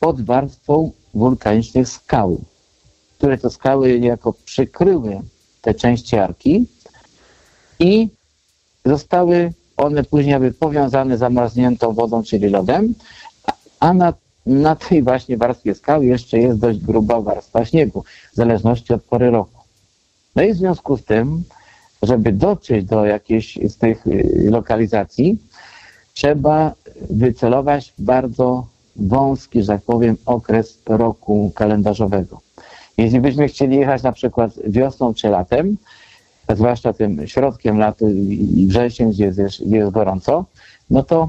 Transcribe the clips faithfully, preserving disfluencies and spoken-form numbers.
pod warstwą wulkanicznych skał, które to skały niejako przykryły te części Arki i zostały one później jakby powiązane zamarzniętą wodą, czyli lodem, a na, na tej właśnie warstwie skał jeszcze jest dość gruba warstwa śniegu, w zależności od pory roku. No i w związku z tym, żeby dotrzeć do jakiejś z tych lokalizacji, trzeba wycelować bardzo wąski, że tak powiem, okres roku kalendarzowego. Jeśli byśmy chcieli jechać na przykład wiosną czy latem, zwłaszcza tym środkiem lata i wrześniem, gdzie jest, gdzie jest gorąco, no to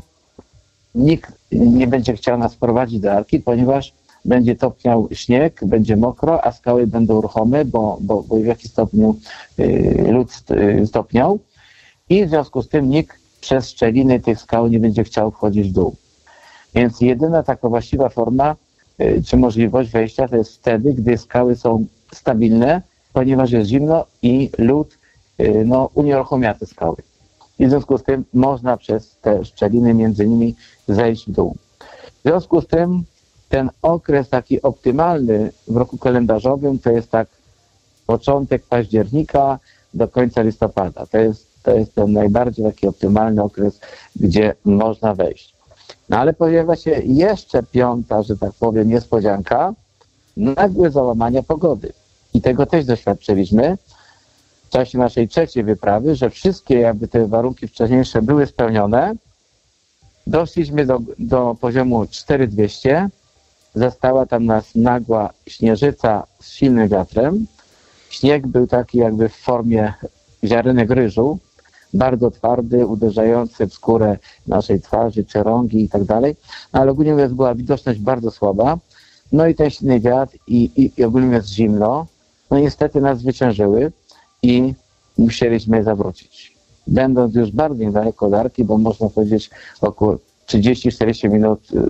nikt nie będzie chciał nas prowadzić do Arki, ponieważ będzie topniał śnieg, będzie mokro, a skały będą ruchome, bo, bo, bo w jakiś stopniu y, lód stopniał i w związku z tym nikt przez szczeliny tych skał nie będzie chciał wchodzić w dół. Więc jedyna taka właściwa forma y, czy możliwość wejścia to jest wtedy, gdy skały są stabilne, ponieważ jest zimno i lód y, no, unieruchomia te skały. I w związku z tym można przez te szczeliny między nimi zejść w dół. W związku z tym ten okres taki optymalny w roku kalendarzowym to jest tak początek października do końca listopada. To jest, to jest ten najbardziej taki optymalny okres, gdzie można wejść. No ale pojawia się jeszcze piąta, że tak powiem, niespodzianka, nagłe załamania pogody. I tego też doświadczyliśmy w czasie naszej trzeciej wyprawy, że wszystkie jakby te warunki wcześniejsze były spełnione. Doszliśmy do, do poziomu cztery tysiące dwieście. Zastała tam nas nagła śnieżyca z silnym wiatrem. Śnieg był taki jakby w formie ziarenek ryżu, bardzo twardy, uderzający w skórę naszej twarzy, czy rągi i tak dalej. Ale ogólnie mówiąc była widoczność bardzo słaba. No i ten silny wiatr i, i, i ogólnie mówiąc zimno, no niestety nas zwyciężyły i musieliśmy zawrócić. Będąc już bardzo niedaleko od Arki, bo można powiedzieć około trzydzieści czterdzieści minut y,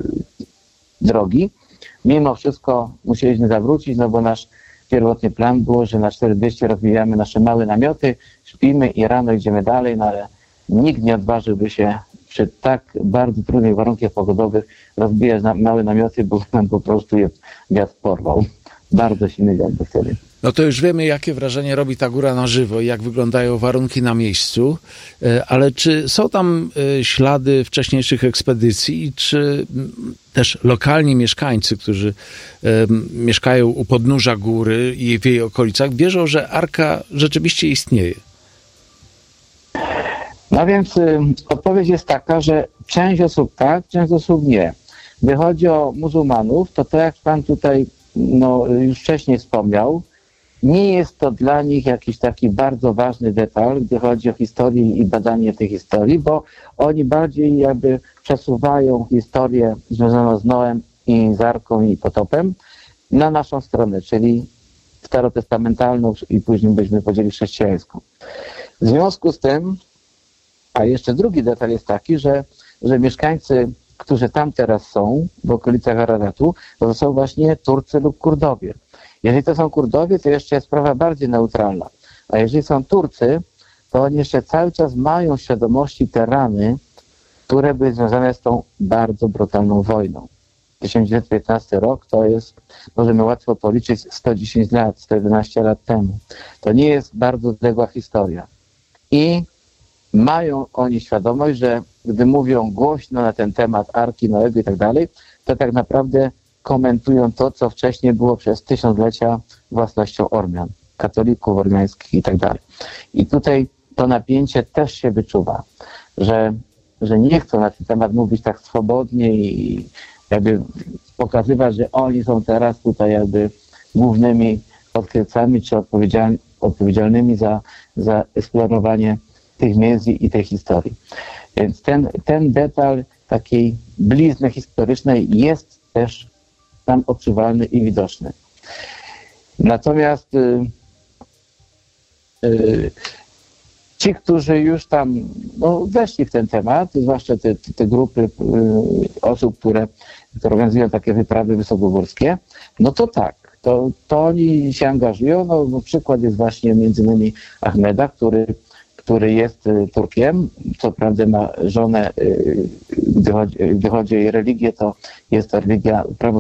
drogi, mimo wszystko musieliśmy zawrócić, no bo nasz pierwotny plan było, że na cztery tysiące dwieście rozwijamy nasze małe namioty, śpimy i rano idziemy dalej, no ale nikt nie odważyłby się przy tak bardzo trudnych warunkach pogodowych rozbijać na małe namioty, bo nam po prostu je wiatr porwał. Bardzo silny wiatr do wtedy. No to już wiemy, jakie wrażenie robi ta góra na żywo i jak wyglądają warunki na miejscu, ale czy są tam ślady wcześniejszych ekspedycji i czy też lokalni mieszkańcy, którzy mieszkają u podnóża góry i w jej okolicach, wierzą, że Arka rzeczywiście istnieje? No więc y, odpowiedź jest taka, że część osób tak, część osób nie. Gdy chodzi o muzułmanów, to tak jak pan tutaj no, już wcześniej wspomniał, nie jest to dla nich jakiś taki bardzo ważny detal, gdy chodzi o historię i badanie tej historii, bo oni bardziej jakby przesuwają historię związaną z Noem i z Arką i potopem na naszą stronę, czyli starotestamentalną i później byśmy powiedzieli chrześcijańską. W związku z tym, a jeszcze drugi detal jest taki, że, że mieszkańcy, którzy tam teraz są, w okolicach Aradatu, to są właśnie Turcy lub Kurdowie. Jeżeli to są Kurdowie, to jeszcze jest sprawa bardziej neutralna. A jeżeli są Turcy, to oni jeszcze cały czas mają w świadomości te rany, które były związane z tą bardzo brutalną wojną. tysiąc dziewięćset piętnasty rok to jest, możemy łatwo policzyć, sto dziesięć lat, sto jedenaście lat temu. To nie jest bardzo odległa historia. I mają oni świadomość, że gdy mówią głośno na ten temat Arki, Noego i tak dalej, to tak naprawdę komentują to, co wcześniej było przez tysiąclecia własnością Ormian, katolików ormiańskich i tak dalej. I tutaj to napięcie też się wyczuwa, że, że nie chcą na ten temat mówić tak swobodnie i jakby pokazywać, że oni są teraz tutaj jakby głównymi odkrywcami czy odpowiedzialnymi, odpowiedzialnymi za, za eksplorowanie tych miejsc i tej historii. Więc ten, ten detal takiej blizny historycznej jest też tam odczuwalny i widoczny. Natomiast y, y, ci, którzy już tam no, weszli w ten temat, zwłaszcza te, te grupy y, osób, które, które organizują takie wyprawy wysokogórskie, no to tak, to, to oni się angażują. No, no, przykład jest właśnie między innymi Ahmeda, który który jest Turkiem, co prawda ma żonę, gdy chodzi, gdy chodzi o jej religię, to jest to religia prawosławna.